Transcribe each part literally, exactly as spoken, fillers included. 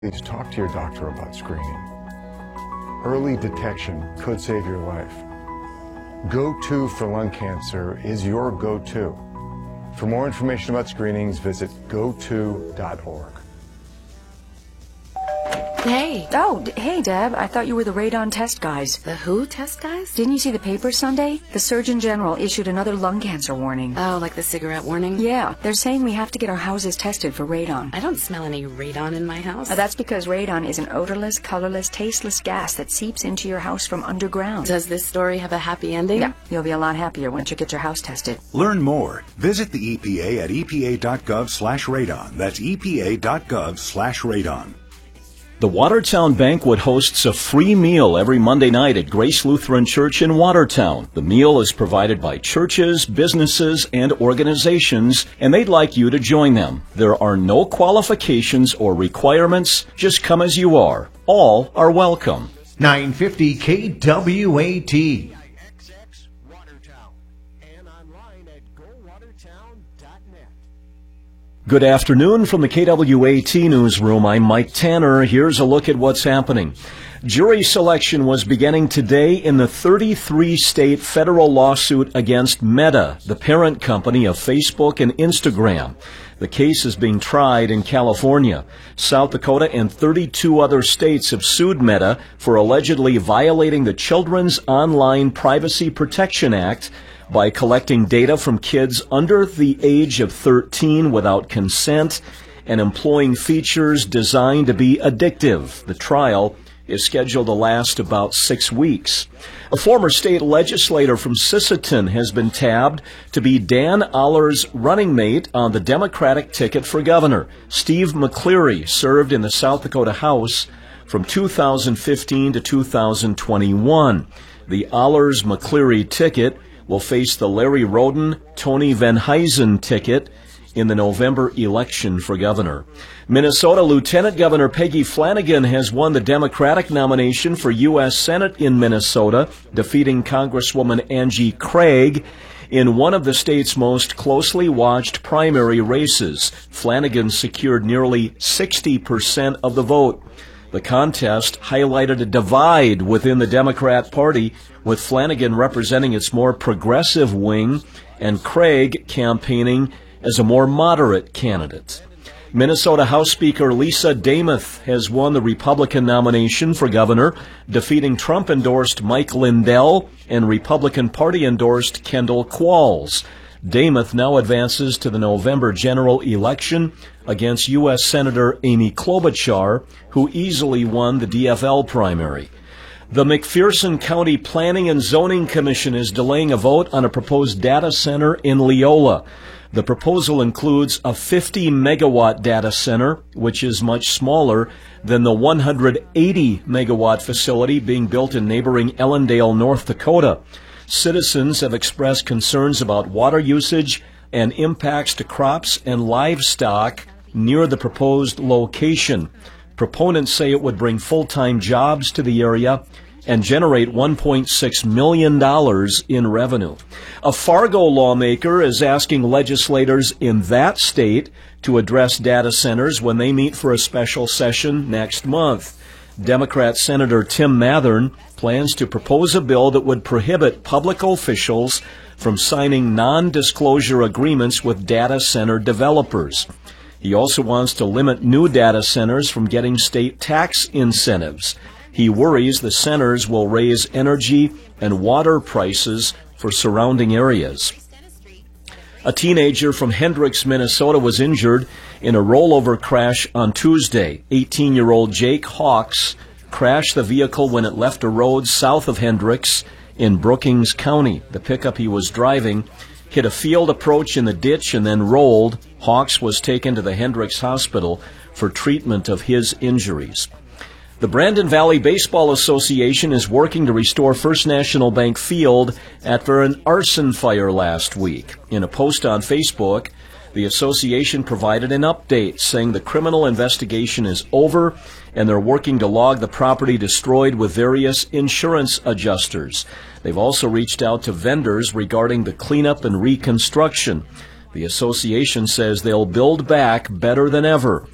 Please talk to your doctor about screening. Early detection could save your life. Go to for lung cancer is your go-to. For more information about screenings, visit go to dot org. Hey. Oh, d- hey, Deb. I thought you were the radon test guys. The who test guys? Didn't you see the paper Sunday? The Surgeon General issued another lung cancer warning. Oh, like the cigarette warning? Yeah, they're saying we have to get our houses tested for radon. I don't smell any radon in my house. Uh, that's because radon is an odorless, colorless, tasteless gas that seeps into your house from underground. Does this story have a happy ending? Yeah, you'll be a lot happier once you get your house tested. Learn more. Visit the E P A at epa.gov slash radon. That's epa.gov slash radon. The Watertown Banquet hosts a free meal every Monday night at Grace Lutheran Church in Watertown. The meal is provided by churches, businesses, and organizations, and they'd like you to join them. There are no qualifications or requirements. Just come as you are. All are welcome. nine fifty K W A T. Good afternoon from the K W A T newsroom. I'm Mike Tanner. Here's a look at what's happening. Jury selection was beginning today in the thirty-three state federal lawsuit against Meta, the parent company of Facebook and Instagram. The case is being tried in California. South Dakota and thirty-two other states have sued Meta for allegedly violating the Children's Online Privacy Protection Act by collecting data from kids under the age of thirteen without consent and employing features designed to be addictive. The trial is scheduled to last about six weeks. A former state legislator from Sisseton has been tabbed to be Dan Aller's running mate on the Democratic ticket for governor. Steve McCleary served in the South Dakota House from two thousand fifteen to two thousand twenty-one. The Allers-McCleary ticket will face the Larry Roden, Tony Venhuizen ticket in the November election for governor. Minnesota Lieutenant Governor Peggy Flanagan has won the Democratic nomination for U S Senate in Minnesota, defeating Congresswoman Angie Craig in one of the state's most closely watched primary races. Flanagan secured nearly sixty percent of the vote. The contest highlighted a divide within the Democrat Party, with Flanagan representing its more progressive wing and Craig campaigning as a more moderate candidate. Minnesota House Speaker Lisa Demuth has won the Republican nomination for governor, defeating Trump-endorsed Mike Lindell and Republican Party-endorsed Kendall Qualls. Demuth now advances to the November general election against U S Senator Amy Klobuchar, who easily won the D F L primary. The McPherson County Planning and Zoning Commission is delaying a vote on a proposed data center in Leola. The proposal includes a fifty megawatt data center, which is much smaller than the one hundred eighty megawatt facility being built in neighboring Ellendale, North Dakota. Citizens have expressed concerns about water usage and impacts to crops and livestock near the proposed location. Proponents say it would bring full-time jobs to the area and generate one point six million dollars in revenue. A Fargo lawmaker is asking legislators in that state to address data centers when they meet for a special session next month. Democrat Senator Tim Mathern plans to propose a bill that would prohibit public officials from signing non-disclosure agreements with data center developers. He also wants to limit new data centers from getting state tax incentives. He worries the centers will raise energy and water prices for surrounding areas. A teenager from Hendricks, Minnesota was injured in a rollover crash on Tuesday. eighteen-year-old Jake Hawks crashed the vehicle when it left a road south of Hendricks in Brookings County. The pickup he was driving hit a field approach in the ditch and then rolled. Hawks was taken to the Hendricks Hospital for treatment of his injuries. The Brandon Valley Baseball Association is working to restore First National Bank Field after an arson fire last week. In a post on Facebook, the association provided an update saying the criminal investigation is over and they're working to log the property destroyed with various insurance adjusters. They've also reached out to vendors regarding the cleanup and reconstruction. The association says they'll build back better than ever.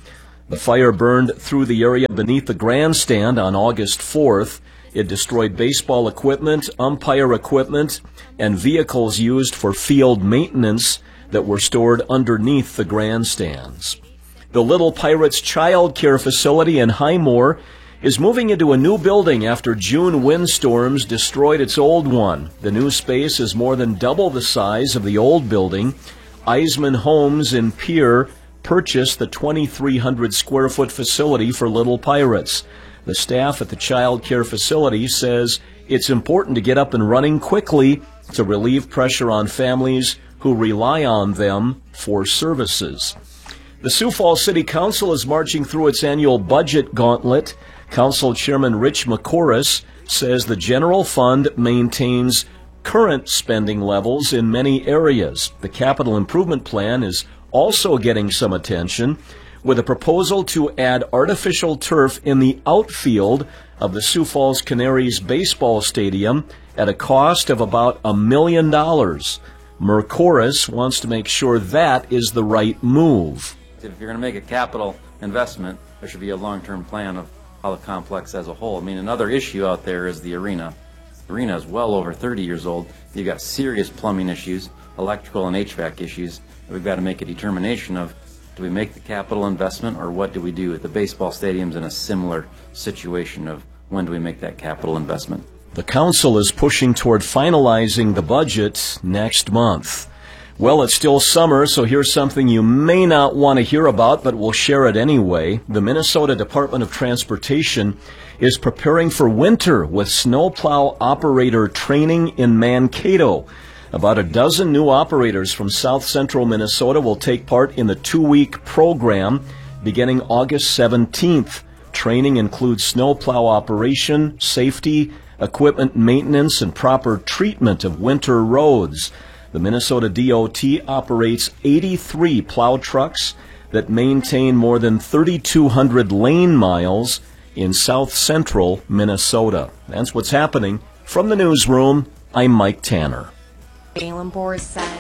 The fire burned through the area beneath the grandstand on August fourth. It destroyed baseball equipment, umpire equipment, and vehicles used for field maintenance that were stored underneath the grandstands. The Little Pirates Child Care Facility in Highmore is moving into a new building after June windstorms destroyed its old one. The new space is more than double the size of the old building. Eisman Homes in Pierre purchased the twenty-three hundred square foot facility for Little Pirates. The staff at the child care facility says it's important to get up and running quickly to relieve pressure on families who rely on them for services. The Sioux Falls City Council is marching through its annual budget gauntlet. Council Chairman Rich McCorris says the general fund maintains current spending levels in many areas. The capital improvement plan is also getting some attention, with a proposal to add artificial turf in the outfield of the Sioux Falls Canaries baseball stadium at a cost of about a million dollars. Mercoris wants to make sure that is the right move. If you're going to make a capital investment, there should be a long-term plan of how the complex as a whole. I mean, another issue out there is the arena. The arena is well over thirty years old. You've got serious plumbing issues, electrical and H V A C issues. We've got to make a determination of, do we make the capital investment, or what do we do? At the baseball stadium's in a similar situation of, when do we make that capital investment? The council is pushing toward finalizing the budget next month. Well, it's still summer, so here's something you may not want to hear about, but we'll share it anyway. The Minnesota Department of Transportation is preparing for winter with snowplow operator training in Mankato. About a dozen new operators from south central Minnesota will take part in the two-week program beginning August seventeenth. Training includes snowplow operation, safety, equipment maintenance, and proper treatment of winter roads. The Minnesota D O T operates eighty-three plow trucks that maintain more than thirty-two hundred lane miles in south central Minnesota. That's what's happening. From the newsroom, I'm Mike Tanner. Galen Boer's son.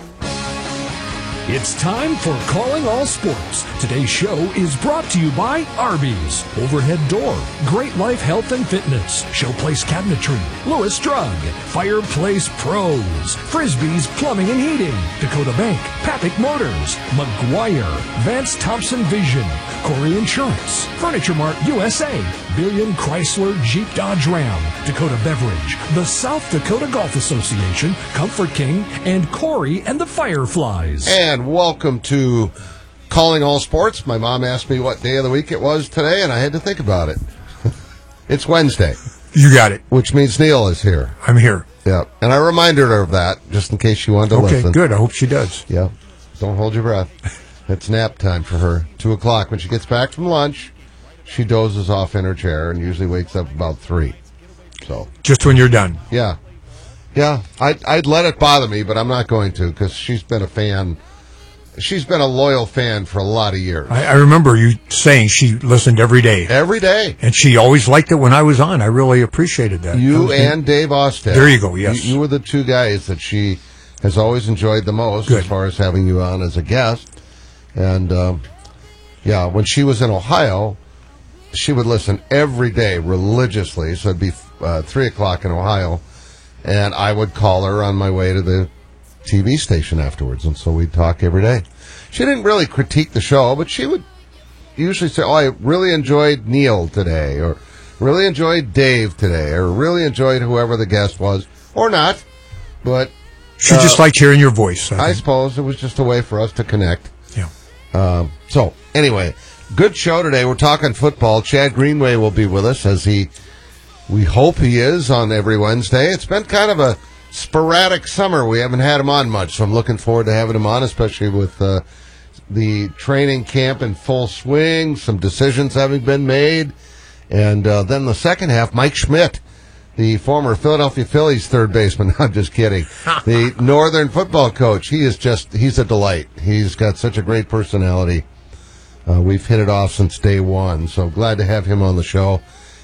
It's time for Calling All Sports. Today's show is brought to you by Arby's, Overhead Door, Great Life Health and Fitness, Showplace Cabinetry, Lewis Drug, Fireplace Pros, Frisbee's Plumbing and Heating, Dakota Bank, Papik Motors, McGuire, Vance Thompson Vision, Corey Insurance, Furniture Mart U S A, Billion Chrysler Jeep Dodge Ram, Dakota Beverage, the South Dakota Golf Association, Comfort King, and Corey and the Fireflies. And welcome to Calling All Sports. My mom asked me what day of the week it was today, and I had to think about it. It's Wednesday. You got it. Which means Neil is here. I'm here. Yeah. And I reminded her of that, just in case she wanted to okay, listen. Okay, good. I hope she does. Yeah. Don't hold your breath. It's nap time for her. Two o'clock. When she gets back from lunch, she dozes off in her chair and usually wakes up about three. So just when you're done. Yeah. Yeah. I'd, I'd let it bother me, but I'm not going to, because she's been a fan. She's been a loyal fan for a lot of years. I, I remember you saying she listened every day. Every day. And she always liked it when I was on. I really appreciated that. You that and Dave Ostad. There you go, yes. You, you were the two guys that she has always enjoyed the most. Good. As far as having you on as a guest. And, um, yeah, when she was in Ohio, she would listen every day religiously. So it'd be uh, three o'clock in Ohio. And I would call her on my way to the T V station afterwards, and so we'd talk every day. She didn't really critique the show, but she would usually say, oh, I really enjoyed Neil today, or really enjoyed Dave today, or really enjoyed whoever the guest was, or not. But she uh, just liked hearing your voice. I, I suppose it was just a way for us to connect. Yeah. Um, so, anyway, good show today. We're talking football. Chad Greenway will be with us, as he, we hope he is, on every Wednesday. It's been kind of a sporadic summer. We haven't had him on much, so I'm looking forward to having him on, especially with uh, the training camp in full swing, some decisions having been made, and uh, then the second half, Mike Schmidt, the former Philadelphia Phillies third baseman. I'm just kidding. The Northern football coach. He is just, he's a delight. He's got such a great personality. Uh, we've hit it off since day one, so glad to have him on the show,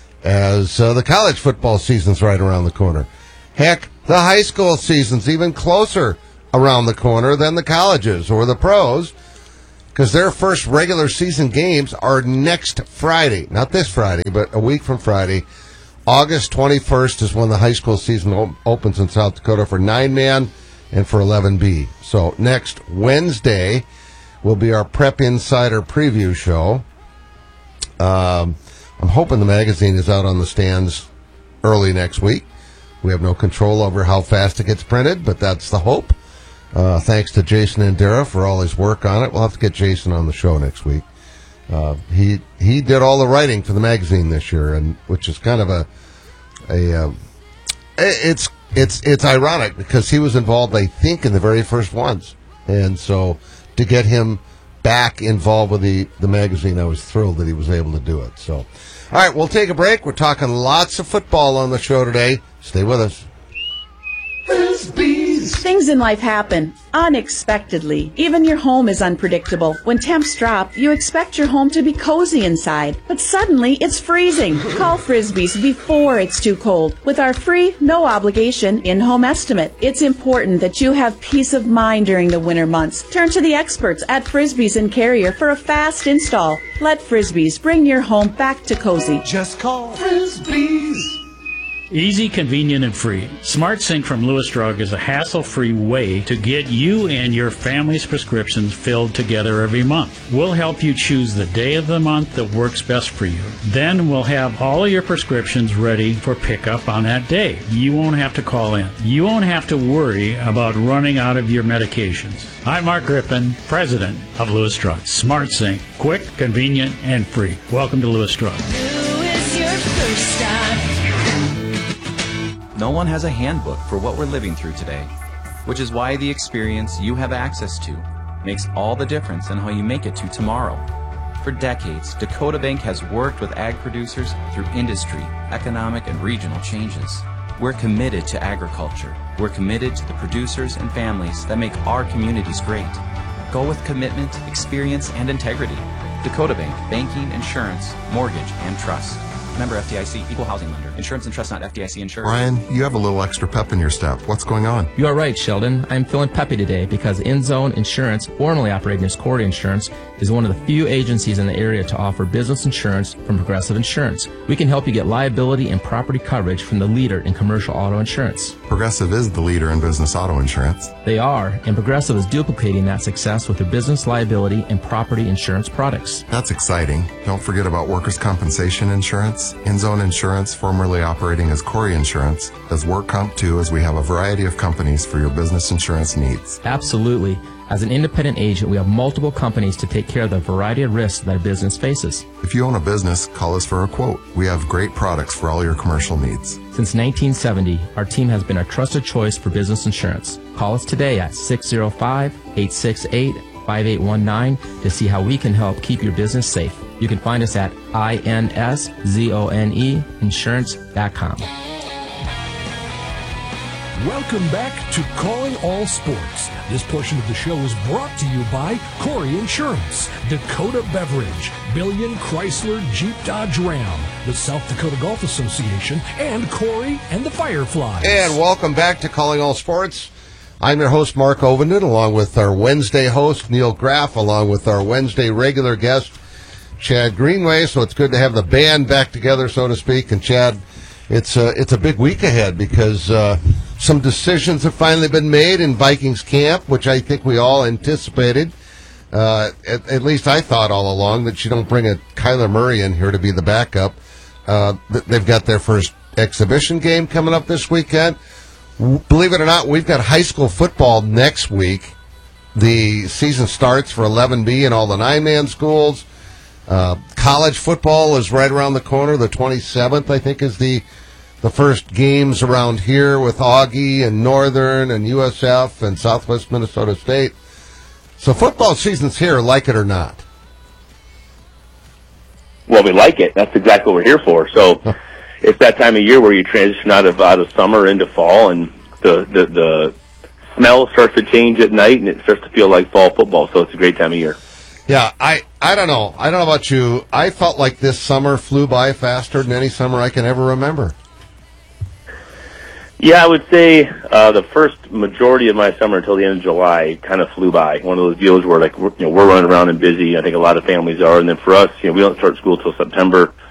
as uh, the college football season's right around the corner. Heck, the high school season's even closer around the corner than the colleges or the pros. because their first regular season games are next Friday. Not this Friday, but a week from Friday. August twenty-first is when the high school season op- opens in South Dakota for nine man and for eleven B. So next Wednesday will be our Prep Insider preview show. Um, I'm hoping the magazine is out on the stands early next week. We have no control over how fast it gets printed, but that's the hope. Uh, thanks to Jason Andera for all his work on it. We'll have to get Jason on the show next week. Uh, he he did all the writing for the magazine this year, and which is kind of a a uh, it's it's it's ironic because he was involved, I think, in the very first ones, and so to get him back involved with the the magazine, I was thrilled that he was able to do it. So, all right, we'll take a break. We're talking lots of football on the show today. Stay with us. Things in life happen unexpectedly. Even your home is unpredictable. When temps drop, you expect your home to be cozy inside, but suddenly it's freezing. Call Frisbee's before it's too cold with our free, no obligation in-home estimate. It's important that you have peace of mind during the winter months. Turn to the experts at Frisbee's in Carrier for a fast install. Let Frisbee's bring your home back to cozy. Just call Frisbee's. Easy, convenient, and free. SmartSync from Lewis Drug is a hassle-free way to get you and your family's prescriptions filled together every month. We'll help you choose the day of the month that works best for you. Then we'll have all of your prescriptions ready for pickup on that day. You won't have to call in. You won't have to worry about running out of your medications. I'm Mark Griffin, president of Lewis Drug. SmartSync, quick, convenient, and free. Welcome to Lewis Drug. Lewis, your first stop. No one has a handbook for what we're living through today, which is why the experience you have access to makes all the difference in how you make it to tomorrow. For decades, Dakota Bank has worked with ag producers through industry, economic, and regional changes. We're committed to agriculture. We're committed to the producers and families that make our communities great. Go with commitment, experience, and integrity. Dakota Bank, banking, insurance, mortgage, and trust. Member F D I C, equal housing lender. Insurance and trust not F D I C insured. Ryan, you have a little extra pep in your step. What's going on? You are right, Sheldon. I'm feeling peppy today because InZone Insurance, formerly operating as Corey Insurance, is one of the few agencies in the area to offer business insurance from Progressive Insurance. We can help you get liability and property coverage from the leader in commercial auto insurance. Progressive is the leader in business auto insurance. They are, and Progressive is duplicating that success with their business liability and property insurance products. That's exciting. Don't forget about workers' compensation insurance. InZone Insurance, formerly operating as Corey Insurance, does work comp too, as we have a variety of companies for your business insurance needs. Absolutely. As an independent agent, we have multiple companies to take care of the variety of risks that a business faces. If you own a business, call us for a quote. We have great products for all your commercial needs. Since nineteen seventy, our team has been a trusted choice for business insurance. Call us today at six oh five, eight six eight, five eight one nine to see how we can help keep your business safe. You can find us at I N S Z O N E insurance dot com. Welcome back to Calling All Sports. This portion of the show is brought to you by Corey Insurance, Dakota Beverage, Billion Chrysler Jeep Dodge Ram, the South Dakota Golf Association, and Corey and the Fireflies. And welcome back to Calling All Sports. I'm your host, Mark Ovenden, along with our Wednesday host, Neil Graff, along with our Wednesday regular guest, Chad Greenway. So it's good to have the band back together, so to speak. And Chad, it's a, it's a big week ahead because uh, some decisions have finally been made in Vikings camp, which I think we all anticipated. Uh, at, at least I thought all along that you don't bring a Kyler Murray in here to be the backup. Uh, they've got their first exhibition game coming up this weekend. Believe it or not, we've got high school football next week. The season starts for eleven B and all the nine-man schools. Uh, college football is right around the corner. The twenty-seventh, I think, is the the first games around here with Augie and Northern and U S F and Southwest Minnesota State. So football season's here, like it or not. Well, we like it. That's exactly what we're here for. So it's that time of year where you transition out of out of summer into fall, and the, the the smell starts to change at night, and it starts to feel like fall football. So it's a great time of year. Yeah, I, I don't know. I don't know about you. I felt like this summer flew by faster than any summer I can ever remember. Yeah, I would say uh, the first majority of my summer until the end of July kind of flew by. One of those deals where, like, we're, you know, we're running around and busy. I think a lot of families are. And then for us, you know, we don't start school till September.